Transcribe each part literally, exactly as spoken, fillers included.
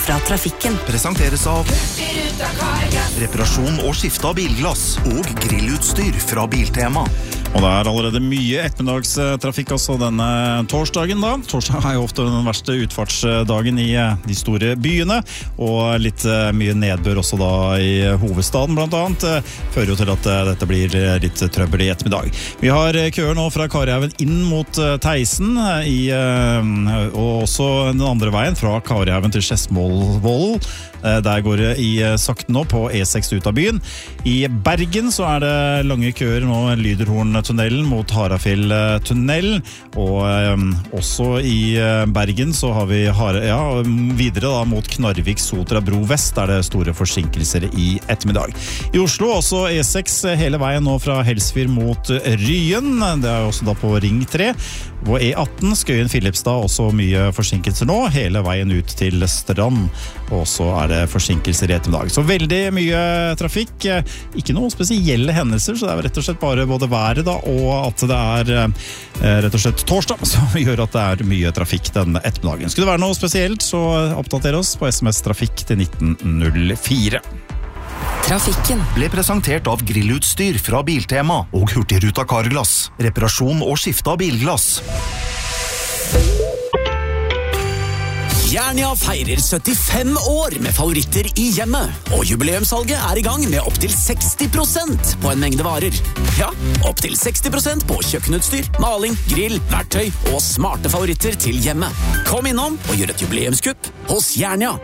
fra trafikken. Presenteres av reparasjon og skifte av bilglass og grillutstyr fra Biltema. Og det er allerede mye ettermiddagstrafikk også denne torsdagen da. Torsdag er jo ofte den verste utfartsdagen i de store byene, og litt mye nedbør også da i hovedstaden blant annet, fører jo til at dette blir litt trøbbel i ettermiddag. Vi har køer nå fra Karihaugen inn mot Theisen, i, og også den andre veien fra Karihaugen til Skedsmovollen. Der går det i sakten nå på E seks ut av byen. I Bergen så er det lange køer nå, Lyderhorn-tunnelen mot Harafjell-tunnelen, og um, også i Bergen så har vi Hare, ja, videre da mot Knarvik-Sotra bro vest, der det er store forsinkelser i ettermiddag. I Oslo også E seks hele veien nå fra Helsfyr mot Ryen, det er også da på Ring tre. På E atten Skøyen-Filipstad også mye forsinkelser nå, hele veien ut til Strand, og så er det forsinkelser i ettermiddag. Så veldig mye trafikk, ikke noen spesielle hendelser, så det er rett og slett bare både været da, og at det er eh, rett og slett torsdag, som gjør at det er mye trafikk denne ettermiddagen. Skulle det være noe spesielt, så oppdater oss på S M S Trafikk til nitten null fire. Trafikken ble presentert av grillutstyr fra Biltema og Hurtigruta Carglass. Reparasjon og skifte av bilglass. Jernia feirer syttifem år med favoritter i hjemmet, og jubileumssalget er i gang med opp til seksti prosent på en mengde varer. Ja, opp til seksti prosent på kjøkkenutstyr, maling, grill, verktøy og smarte favoritter til hjemmet. Kom innom og gjør et jubileumskupp hos Jernia.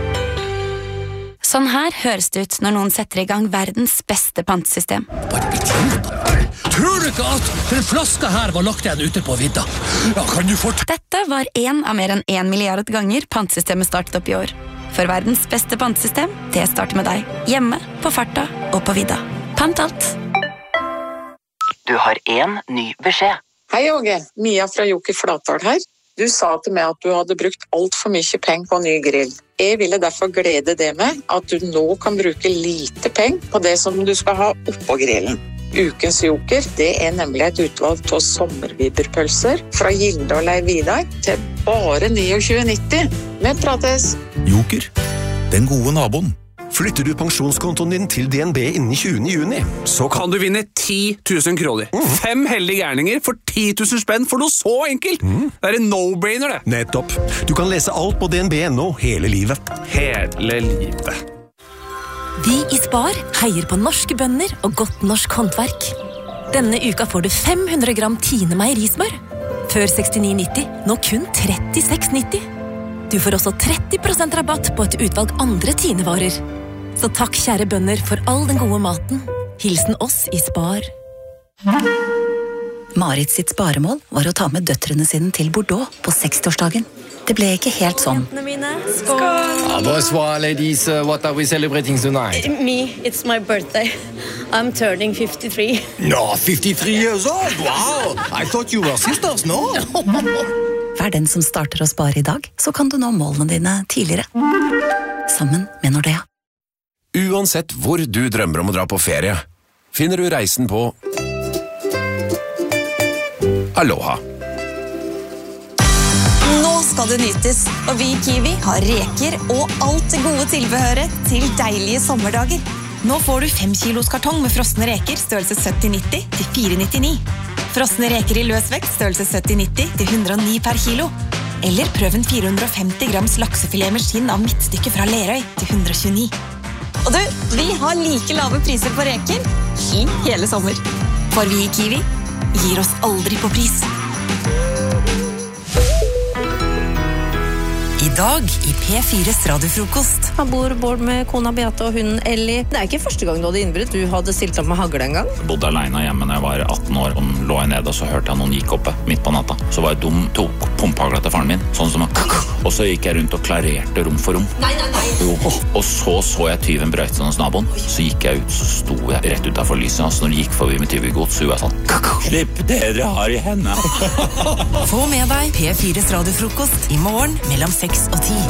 Sånn her høres det ut når noen setter i gang verdens beste pantesystem. Tror du ikke at den flaska her var lagt igjen ute på vidda? Ja, kan du fort... Dette var en av mer enn en milliard ganger pantesystemet startet opp i år. For verdens beste pantesystem, det starter med deg. Hjemme, på farta og på vidda. Pant alt. Du har en ny beskjed. Hei, Åge. Mia fra Joker Flatdal her. Du sa til meg at du hadde brukt alt for mye penger på ny grill. Jeg ville derfor glede det med at du nå kan bruke lite penger på det som du skal ha oppå grillen. Ukens Joker, det er nemlig et utvalg av sommerviberpølser fra Gilde og Leiv Vidar til bare tjueni nitti. Vi prates! Joker, den gode naboen. Flytter du pensjonskontoen din til D N B innen tjuende juni, så kan du vinne ti tusen kroner. Mm. Fem heldige gærninger for ti tusen spenn for noe så enkelt. Mm. Det er en no-brainer, det. Nettopp. Du kan lese alt på D N B nå hele livet. Hele livet. Vi i Spar heier på norske bønder og godt norsk håndverk. Denne uka får du fem hundre gram Tine meierismør. Før sekstini nitti, nå kun trettiseks nitti. Du får også tretti prosent rabatt på et utvalg andre Tine-varer. Så takk, kjære bønder, for all den gode maten. Hilsen oss i Spar. Marit sitt sparemål var å ta med døtrene sine til Bordeaux på sekstiårsdagen. Det ble ikke helt sånn. Skål! Ah, bonsoir, ladies. Uh, what are we celebrating tonight? Me, it's my birthday. I'm turning fifty-three. No, fifty-three years old? Wow! I thought you were sisters, no? Vær den som starter å spare i dag, så kan du nå målene dine tidligere. Sammen med Nordea. Uansett hvor du drømmer om å dra på ferie, finner du reisen på Aloha. Nå skal det nytes, og vi i Kiwi har reker og alt det gode tilbehøret til deilige sommerdager. Nå får du fem kilos kartong med frosne reker størrelse sytti nitti til fire nittini. Frosne reker i løsvekt størrelse sytti nitti til hundre og ni per kilo. Eller prøv en fire hundre og femti grams laksefilet med skinn av midtstykke fra Lerøy til hundre og tjueni. Og du, vi har like lave priser på reker i hele sommer. For vi i Kiwi gir oss aldri på pris. I dag i P fires radiofrokost. Jeg bor bort med kona Beate og hunden Ellie. Det er ikke første gang du hadde innbrudd. Du hadde stilt opp med hagle en gang. Jeg bodde alene hjemme når jeg var atten år, og lå jeg nede, og så hørte jeg noen gikk oppe midt på natta. Så var jeg dum, tok pumpehagla til faren min, sånn som og så gikk jeg rundt og klarerte rom for rom. Nei, nei, nei. Jo, og så så jeg tyven brøyte hos naboen. Så gikk jeg ut, så sto jeg rett utenfor lyset, og så når de gikk forbi med tyvegods, så gjorde jeg sånn, slipp det dere har i hendene. Få med deg P fires radiofrokost i morgen mellom seks og ti.